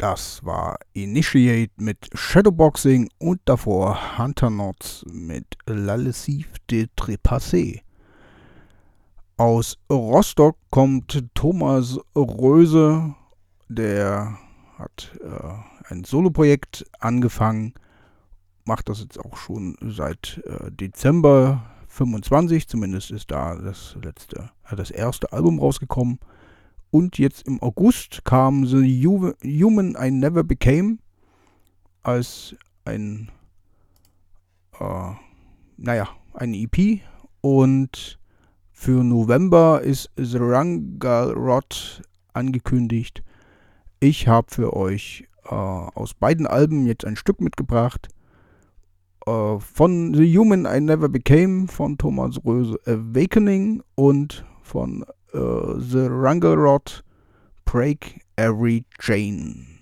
Das war Initiate mit Shadowboxing und davor Hunterknots mit La Lessive de Trépassé. Aus Rostock kommt Thomas Röse, der hat ein Soloprojekt angefangen, macht das jetzt auch schon seit Dezember 25, zumindest ist da das erste Album rausgekommen. Und jetzt im August kam The Human I Never Became als eine EP. Und für November ist The Rangalrod angekündigt. Ich habe für euch aus beiden Alben jetzt ein Stück mitgebracht. Von The Human I Never Became von Thomas Röse Awakening und von The Rangalrod Break Every Chain.